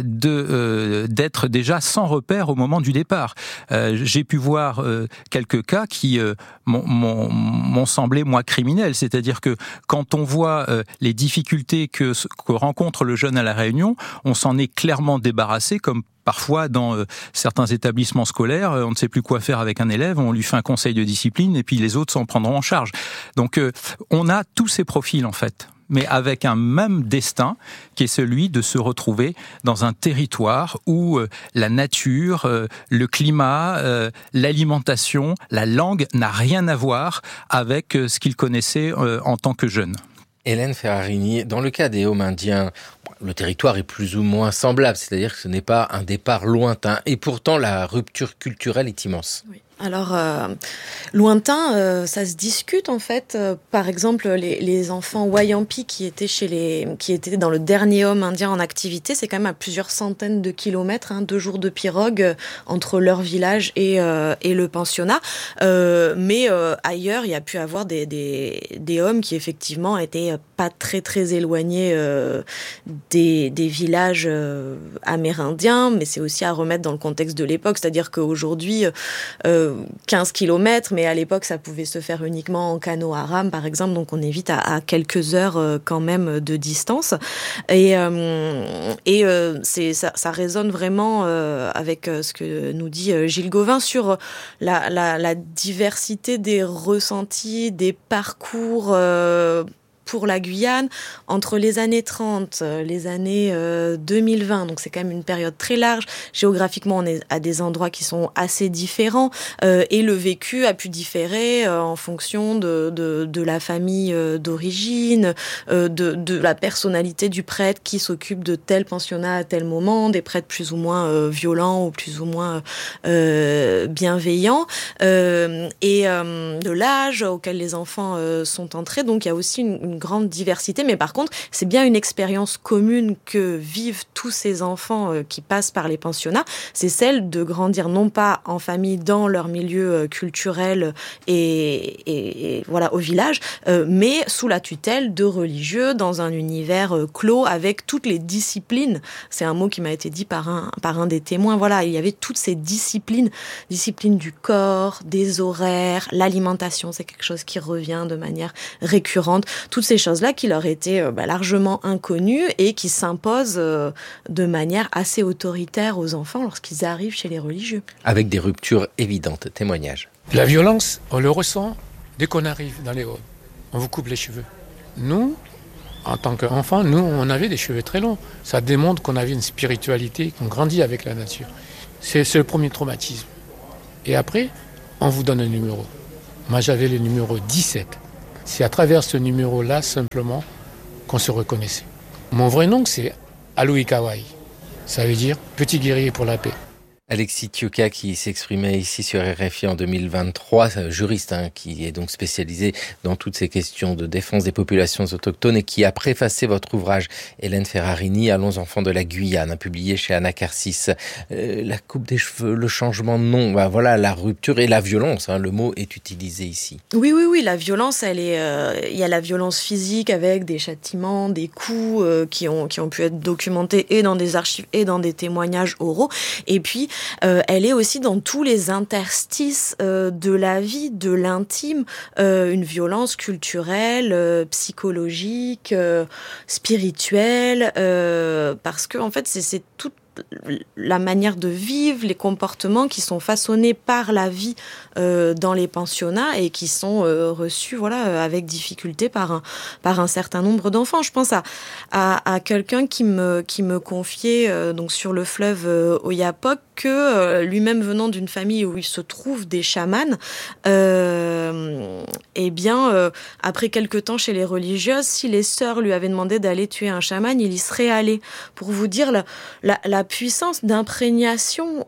d'être déjà sans repère au moment du départ. J'ai pu voir quelques cas qui m'ont semblé, moi, criminels. C'est-à-dire que quand on voit les difficultés que rencontre le jeune à la Réunion, on s'en est clairement débarrassé, comme parfois, dans certains établissements scolaires, on ne sait plus quoi faire avec un élève, on lui fait un conseil de discipline et puis les autres s'en prendront en charge. Donc, on a tous ces profils, en fait, mais avec un même destin qui est celui de se retrouver dans un territoire où la nature, le climat, l'alimentation, la langue n'a rien à voir avec ce qu'ils connaissaient en tant que jeunes. Hélène Ferrarini, dans le cas des Hommes indiens, le territoire est plus ou moins semblable, c'est-à-dire que ce n'est pas un départ lointain, et pourtant la rupture culturelle est immense. Oui. Alors, lointain, ça se discute en fait. Par exemple, les enfants Wayampi qui étaient dans le dernier homme indien en activité, c'est quand même à plusieurs centaines de kilomètres, 2 jours de pirogue entre leur village et le pensionnat. Mais ailleurs, il y a pu avoir des hommes qui effectivement étaient pas très très éloignés des villages amérindiens, mais c'est aussi à remettre dans le contexte de l'époque, c'est-à-dire qu'aujourd'hui 15 kilomètres, mais à l'époque, ça pouvait se faire uniquement en canot à rame, par exemple, donc on évite à quelques heures quand même de distance. Et ça résonne vraiment avec ce que nous dit Gilles Gauvin sur la diversité des ressentis, des parcours pour la Guyane, entre les années 30, les années 2020, donc c'est quand même une période très large. Géographiquement, on est à des endroits qui sont assez différents, et le vécu a pu différer en fonction de la famille d'origine, de la personnalité du prêtre qui s'occupe de tel pensionnat à tel moment, des prêtres plus ou moins violents ou plus ou moins bienveillants, et de l'âge auquel les enfants sont entrés. Donc il y a aussi une grande diversité, mais par contre, c'est bien une expérience commune que vivent tous ces enfants qui passent par les pensionnats. C'est celle de grandir non pas en famille dans leur milieu culturel et voilà, au village, mais sous la tutelle de religieux, dans un univers clos, avec toutes les disciplines. C'est un mot qui m'a été dit par un des témoins. Voilà, il y avait toutes ces disciplines du corps, des horaires, l'alimentation, c'est quelque chose qui revient de manière récurrente. Toutes ces choses-là qui leur étaient largement inconnues et qui s'imposent de manière assez autoritaire aux enfants lorsqu'ils arrivent chez les religieux. Avec des ruptures évidentes. Témoignage. La violence, on le ressent dès qu'on arrive dans les Hauts. On vous coupe les cheveux. Nous, en tant qu'enfants, on avait des cheveux très longs. Ça démontre qu'on avait une spiritualité, qu'on grandit avec la nature. C'est le premier traumatisme. Et après, on vous donne un numéro. Moi, j'avais le numéro 17. C'est à travers ce numéro-là, simplement, qu'on se reconnaissait. Mon vrai nom, c'est Aloui Kawai. Ça veut dire « petit guerrier pour la paix ». Alexis Thioka qui s'exprimait ici sur RFI en 2023, juriste qui est donc spécialisé dans toutes ces questions de défense des populations autochtones et qui a préfacé votre ouvrage Hélène Ferrarini, Allons enfants de la Guyane, publié chez Anacarsis. La coupe des cheveux, le changement de nom, voilà, la rupture et la violence, le mot est utilisé ici. Oui, la violence, il y a la violence physique avec des châtiments, des coups qui ont pu être documentés et dans des archives et dans des témoignages oraux, et puis elle est aussi dans tous les interstices de la vie, de l'intime, une violence culturelle, psychologique, spirituelle, parce que en fait c'est toute la manière de vivre, les comportements qui sont façonnés par la vie dans les pensionnats et qui sont reçus avec difficulté par un certain nombre d'enfants. Je pense à quelqu'un qui me confiait donc sur le fleuve Oyapock que lui-même venant d'une famille où il se trouve des chamans, après quelques temps chez les religieuses, si les sœurs lui avaient demandé d'aller tuer un chaman, il y serait allé. Pour vous dire la puissance d'imprégnation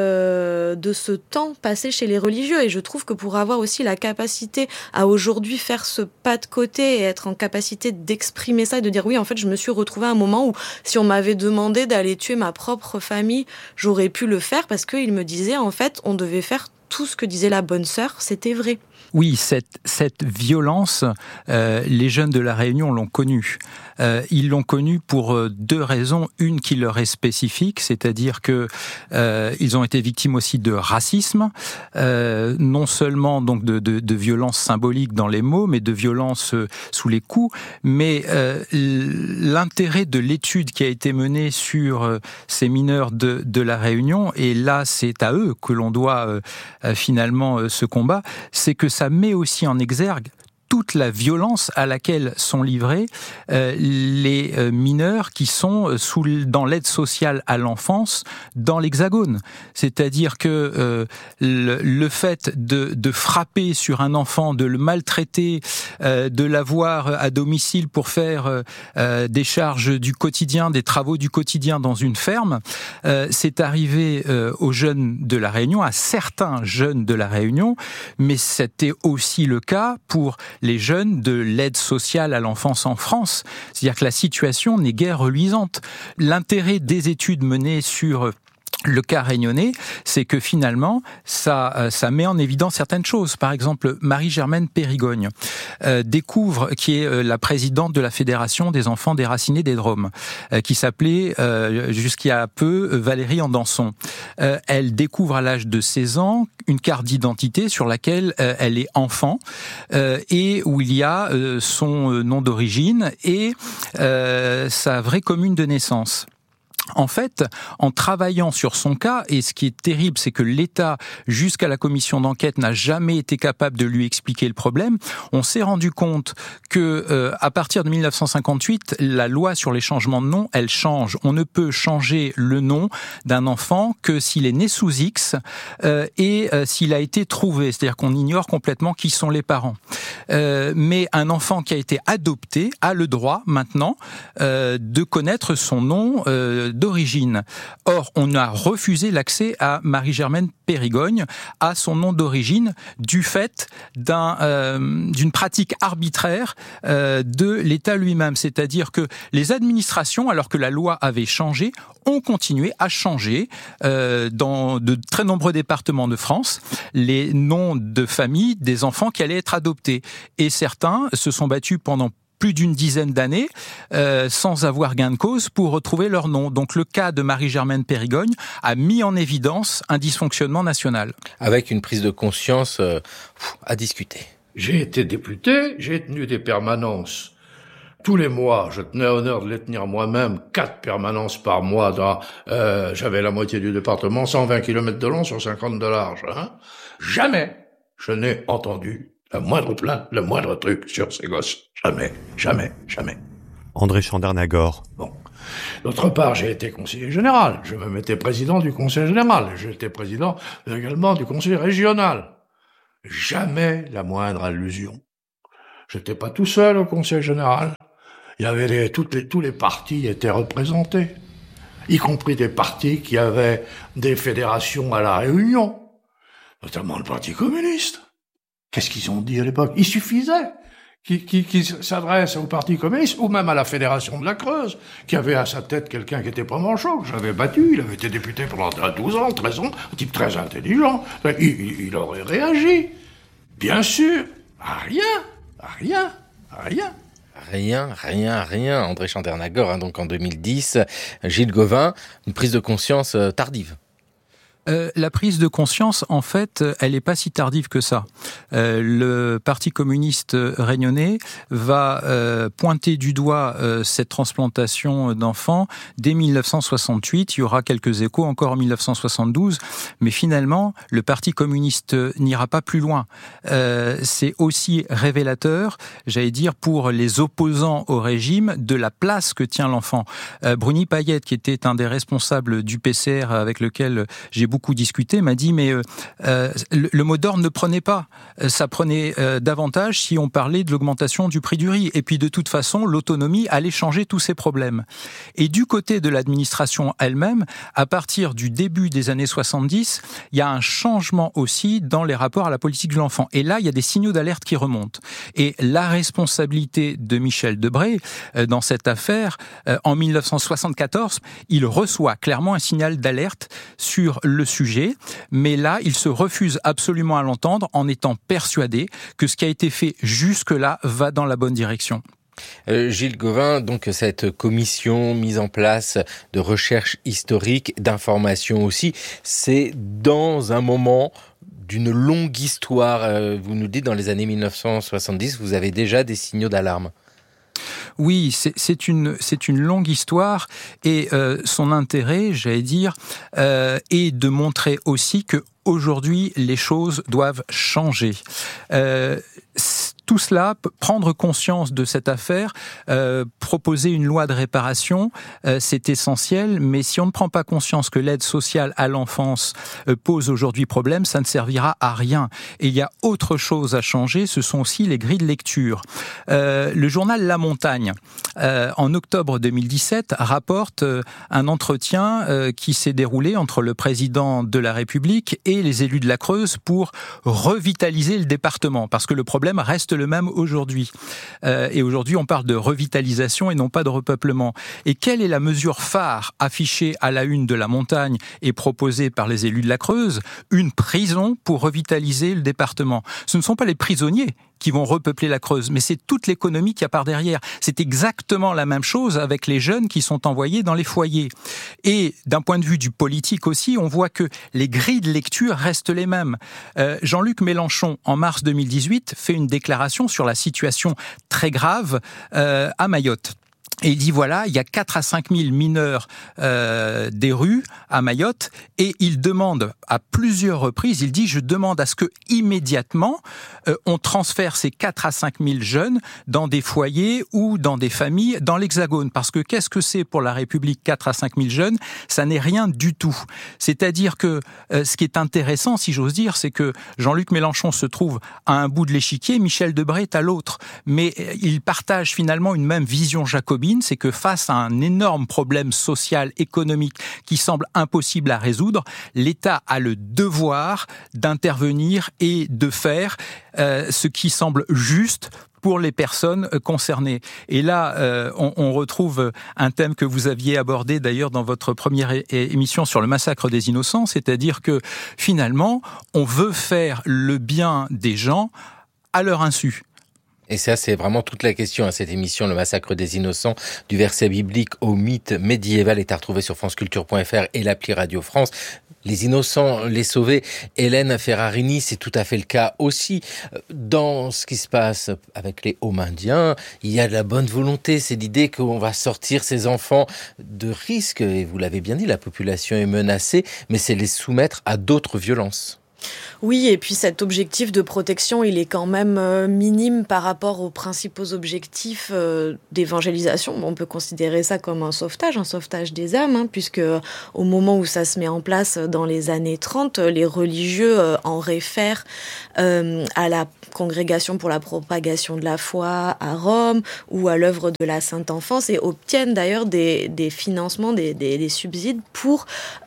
de ce temps passé chez les religieux. Et je trouve que pour avoir aussi la capacité à aujourd'hui faire ce pas de côté et être en capacité d'exprimer ça et de dire oui, en fait, je me suis retrouvée à un moment où si on m'avait demandé d'aller tuer ma propre famille, j'aurais pu le faire parce qu'il me disait en fait, on devait faire tout ce que disait la bonne sœur, c'était vrai. Oui, cette violence, les jeunes de la Réunion l'ont connue. Ils l'ont connue pour deux raisons. Une qui leur est spécifique, c'est-à-dire que ils ont été victimes aussi de racisme, non seulement donc de violence symbolique dans les mots, mais de violence sous les coups. Mais l'intérêt de l'étude qui a été menée sur ces mineurs de la Réunion, et là c'est à eux que l'on doit finalement ce combat, c'est que ça met aussi en exergue toute la violence à laquelle sont livrés les mineurs qui sont dans l'aide sociale à l'enfance dans l'Hexagone. C'est-à-dire que le fait de frapper sur un enfant, de le maltraiter, de l'avoir à domicile pour faire des charges du quotidien, des travaux du quotidien dans une ferme, c'est arrivé aux jeunes de la Réunion, à certains jeunes de la Réunion, mais c'était aussi le cas pour les jeunes de l'aide sociale à l'enfance en France. C'est-à-dire que la situation n'est guère reluisante. L'intérêt des études menées sur le cas réunionnais, c'est que finalement, ça met en évidence certaines choses. Par exemple, Marie-Germaine Périgogne découvre, qui est la présidente de la Fédération des enfants déracinés des Drômes, qui s'appelait jusqu'à peu Valérie Andanson. Elle découvre à l'âge de 16 ans une carte d'identité sur laquelle elle est enfant et où il y a son nom d'origine et sa vraie commune de naissance. En fait, en travaillant sur son cas, et ce qui est terrible, c'est que l'État, jusqu'à la commission d'enquête, n'a jamais été capable de lui expliquer le problème, on s'est rendu compte que, à partir de 1958, la loi sur les changements de nom, elle change. On ne peut changer le nom d'un enfant que s'il est né sous X et s'il a été trouvé. C'est-à-dire qu'on ignore complètement qui sont les parents. Mais un enfant qui a été adopté a le droit, maintenant, de connaître son nom d'origine. Or, on a refusé l'accès à Marie-Germaine Périgogne, à son nom d'origine, du fait d'une pratique arbitraire de l'État lui-même. C'est-à-dire que les administrations, alors que la loi avait changé, ont continué à changer dans de très nombreux départements de France les noms de famille des enfants qui allaient être adoptés. Et certains se sont battus pendant plus d'une dizaine d'années sans avoir gain de cause pour retrouver leur nom. Donc le cas de Marie-Germaine Périgogne a mis en évidence un dysfonctionnement national. Avec une prise de conscience à discuter. J'ai été député, j'ai tenu des permanences. Tous les mois, je tenais à honneur de les tenir moi-même, 4 permanences par mois. J'avais la moitié du département, 120 km de long sur 50 de large. Hein. Jamais je n'ai entendu la moindre plainte, le moindre truc sur ces gosses. Jamais, jamais, jamais. André Chandernagor. Bon. D'autre part, j'ai été conseiller général. Je me mettais président du conseil général. J'étais président également du conseil régional. Jamais la moindre allusion. J'étais pas tout seul au conseil général. Il y avait tous les partis étaient représentés, y compris des partis qui avaient des fédérations à la Réunion, notamment le Parti communiste. Qu'est-ce qu'ils ont dit à l'époque? Il suffisait qu'ils s'adressent au Parti communiste ou même à la Fédération de la Creuse, qui avait à sa tête quelqu'un qui était pas manchot, que j'avais battu. Il avait été député pendant 12 ans, 13 ans, un type très intelligent. Il aurait réagi. Bien sûr. Rien. Rien. André Chandernagor, donc en 2010. Gilles Gauvin, une prise de conscience tardive. La prise de conscience, en fait, elle n'est pas si tardive que ça. Le Parti communiste réunionnais va pointer du doigt cette transplantation d'enfants dès 1968. Il y aura quelques échos encore en 1972, mais finalement, le Parti communiste n'ira pas plus loin. C'est aussi révélateur, j'allais dire, pour les opposants au régime, de la place que tient l'enfant. Bruni Payette, qui était un des responsables du PCR avec lequel j'ai beaucoup discuté, m'a dit mais le mot d'ordre ne prenait pas. Ça prenait davantage si on parlait de l'augmentation du prix du riz. Et puis de toute façon, l'autonomie allait changer tous ces problèmes. Et du côté de l'administration elle-même, à partir du début des années 70, il y a un changement aussi dans les rapports à la politique de l'enfant. Et là, il y a des signaux d'alerte qui remontent. Et la responsabilité de Michel Debré dans cette affaire, en 1974, il reçoit clairement un signal d'alerte sur le sujet, mais là, il se refuse absolument à l'entendre en étant persuadé que ce qui a été fait jusque-là va dans la bonne direction. Gilles Gauvin, donc cette commission mise en place de recherche historique, d'information aussi, c'est dans un moment d'une longue histoire. Vous nous dites, dans les années 1970, vous avez déjà des signaux d'alarme. Oui, c'est une longue histoire et son intérêt, j'allais dire, est de montrer aussi que aujourd'hui les choses doivent changer. Tout cela, prendre conscience de cette affaire, proposer une loi de réparation, c'est essentiel, mais si on ne prend pas conscience que l'aide sociale à l'enfance pose aujourd'hui problème, ça ne servira à rien. Et il y a autre chose à changer, ce sont aussi les grilles de lecture. Le journal La Montagne, en octobre 2017, rapporte un entretien qui s'est déroulé entre le président de la République et les élus de la Creuse pour revitaliser le département, parce que le problème reste le même aujourd'hui. Et aujourd'hui, on parle de revitalisation et non pas de repeuplement. Et quelle est la mesure phare affichée à la une de La Montagne et proposée par les élus de la Creuse? Une prison pour revitaliser le département. Ce ne sont pas les prisonniers qui vont repeupler la Creuse, mais c'est toute l'économie qui a par derrière. C'est exactement la même chose avec les jeunes qui sont envoyés dans les foyers. Et d'un point de vue du politique aussi, on voit que les grilles de lecture restent les mêmes. Jean-Luc Mélenchon, en mars 2018, fait une déclaration sur la situation très grave à Mayotte. Et il dit voilà, il y a 4 à 5 000 mineurs des rues à Mayotte, et il demande à plusieurs reprises, il dit je demande à ce que immédiatement on transfère ces 4 à 5 000 jeunes dans des foyers ou dans des familles dans l'Hexagone. Parce que qu'est-ce que c'est pour la République 4 à 5 000 jeunes? Ça n'est rien du tout. C'est-à-dire que ce qui est intéressant, si j'ose dire, c'est que Jean-Luc Mélenchon se trouve à un bout de l'échiquier, Michel Debré est à l'autre. Mais ils partagent finalement une même vision jacobine, souligne, c'est que face à un énorme problème social, économique, qui semble impossible à résoudre, l'État a le devoir d'intervenir et de faire ce qui semble juste pour les personnes concernées. Et là, on retrouve un thème que vous aviez abordé d'ailleurs dans votre première émission sur le massacre des innocents, c'est-à-dire que finalement, on veut faire le bien des gens à leur insu. Et ça, c'est vraiment toute la question à cette émission, le massacre des innocents, du verset biblique au mythe médiéval, est à retrouver sur franceculture.fr et l'appli Radio France. Les innocents, les sauvés. Hélène Ferrarini, c'est tout à fait le cas aussi. Dans ce qui se passe avec les Homindiens, il y a de la bonne volonté. C'est l'idée qu'on va sortir ces enfants de risques. Et vous l'avez bien dit, la population est menacée, mais c'est les soumettre à d'autres violences. Oui, et puis cet objectif de protection, il est quand même minime par rapport aux principaux objectifs d'évangélisation. On peut considérer ça comme un sauvetage des âmes, puisque au moment où ça se met en place dans les années 30, les religieux en réfèrent à la Congrégation pour la propagation de la foi à Rome ou à l'œuvre de la Sainte Enfance et obtiennent d'ailleurs des financements, des subsides pour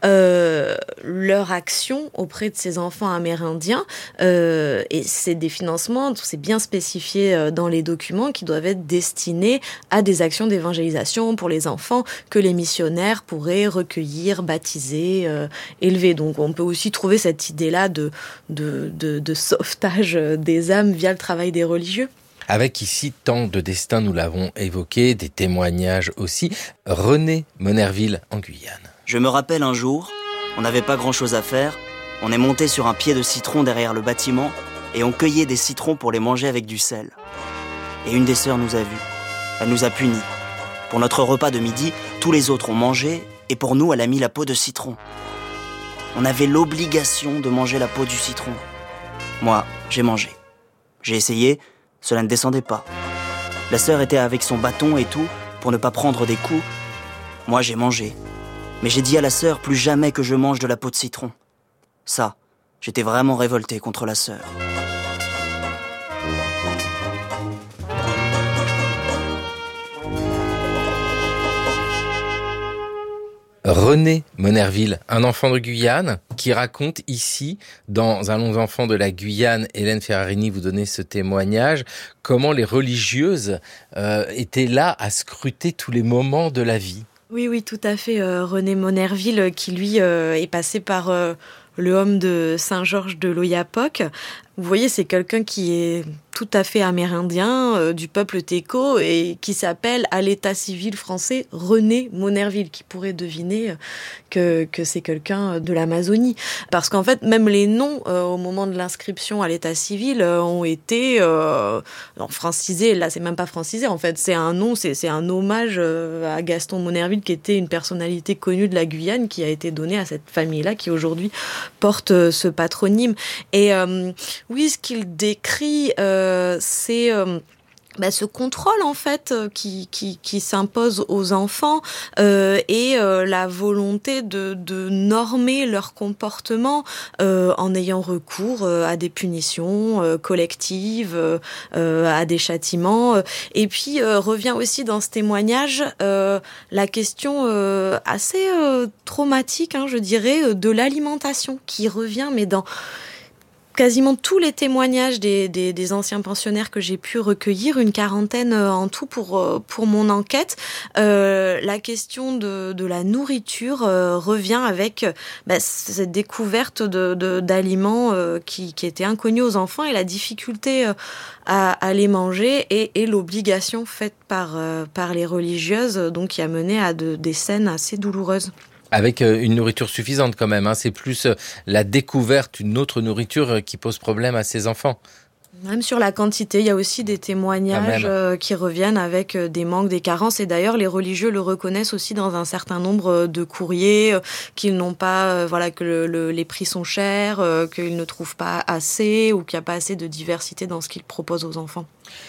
leur action auprès de ces enfants amérindiens. Et c'est des financements, c'est bien spécifié dans les documents, qui doivent être destinés à des actions d'évangélisation pour les enfants que les missionnaires pourraient recueillir, baptiser, élever. Donc on peut aussi trouver cette idée-là de sauvetage des âmes via le travail des religieux. Avec ici tant de destins, nous l'avons évoqué, des témoignages aussi. René Monerville en Guyane. Je me rappelle un jour, on n'avait pas grand-chose à faire, on est monté sur un pied de citron derrière le bâtiment et on cueillait des citrons pour les manger avec du sel. Et une des sœurs nous a vus, elle nous a punis. Pour notre repas de midi, tous les autres ont mangé et pour nous, elle a mis la peau de citron. On avait l'obligation de manger la peau du citron. Moi, j'ai mangé. J'ai essayé, cela ne descendait pas. La sœur était avec son bâton et tout, pour ne pas prendre des coups. Moi, j'ai mangé. Mais j'ai dit à la sœur plus jamais que je mange de la peau de citron. Ça, j'étais vraiment révolté contre la sœur. René Monerville, un enfant de Guyane, qui raconte ici, dans Allons enfants de la Guyane, Hélène Ferrarini, vous donnez ce témoignage, comment les religieuses étaient là à scruter tous les moments de la vie. Oui, tout à fait. René Monerville, qui lui est passé par le homme de Saint-Georges de l'Oyapock. Vous voyez, c'est quelqu'un qui est tout à fait amérindien, du peuple Téko, et qui s'appelle à l'état civil français René Monerville, qui pourrait deviner que c'est quelqu'un de l'Amazonie. Parce qu'en fait, même les noms, au moment de l'inscription à l'état civil, ont été francisés. Là, c'est même pas francisé, en fait. C'est un nom, c'est un hommage à Gaston Monerville, qui était une personnalité connue de la Guyane, qui a été donné à cette famille-là, qui aujourd'hui porte ce patronyme. Et oui, ce qu'il décrit, c'est ce contrôle en fait qui s'impose aux enfants et la volonté de normer leur comportement en ayant recours à des punitions collectives, à des châtiments. Et puis revient aussi dans ce témoignage la question assez traumatique, je dirais, de l'alimentation, qui revient mais dans quasiment tous les témoignages des anciens pensionnaires que j'ai pu recueillir, une quarantaine en tout pour mon enquête. La question de la nourriture revient avec cette découverte d'aliments qui étaient inconnus aux enfants et la difficulté à les manger et l'obligation faite par les religieuses, donc qui a mené à des scènes assez douloureuses. Avec une nourriture suffisante quand même, c'est plus la découverte d'une autre nourriture qui pose problème à ces enfants. Même sur la quantité, il y a aussi des témoignages qui reviennent avec des manques, des carences. Et d'ailleurs, les religieux le reconnaissent aussi dans un certain nombre de courriers, qu'ils n'ont pas, que les prix sont chers, qu'ils ne trouvent pas assez ou qu'il n'y a pas assez de diversité dans ce qu'ils proposent aux enfants.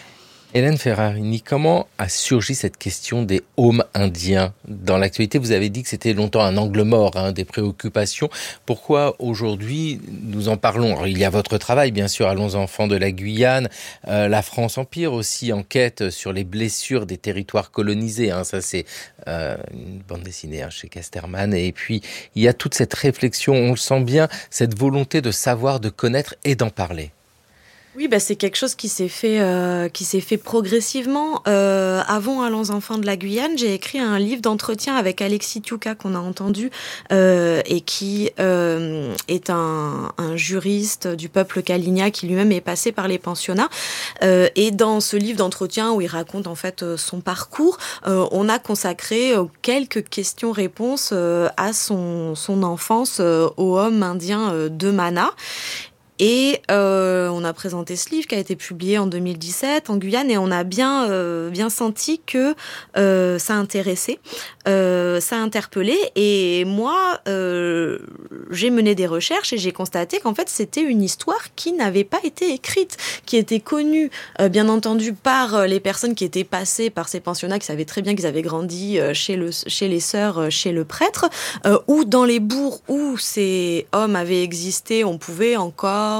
Hélène Ferrarini, comment a surgi cette question des homes indiens? Dans l'actualité, vous avez dit que c'était longtemps un angle mort, des préoccupations. Pourquoi aujourd'hui nous en parlons? Alors, il y a votre travail, bien sûr, Allons enfants de la Guyane, la France Empire aussi, enquête sur les blessures des territoires colonisés. Ça, c'est une bande dessinée chez Casterman. Et puis, il y a toute cette réflexion, on le sent bien, cette volonté de savoir, de connaître et d'en parler. Oui, c'est quelque chose qui s'est fait progressivement. Avant Allons enfants de la Guyane, j'ai écrit un livre d'entretien avec Alexis Tiouka qu'on a entendu et qui est un juriste du peuple Kalinia qui lui-même est passé par les pensionnats. Et dans ce livre d'entretien où il raconte en fait son parcours, on a consacré quelques questions-réponses à son enfance au homme indien de Mana. Et on a présenté ce livre qui a été publié en 2017 en Guyane et on a bien senti que ça intéressait, ça interpellait. Et moi, j'ai mené des recherches et j'ai constaté qu'en fait, c'était une histoire qui n'avait pas été écrite, qui était connue, bien entendu, par les personnes qui étaient passées par ces pensionnats, qui savaient très bien qu'ils avaient grandi chez les sœurs, chez le prêtre, ou dans les bourgs où ces hommes avaient existé, on pouvait encore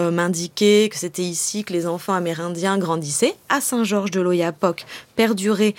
m'indiquer que c'était ici que les enfants amérindiens grandissaient. À Saint-Georges de l'Oyapock perdurait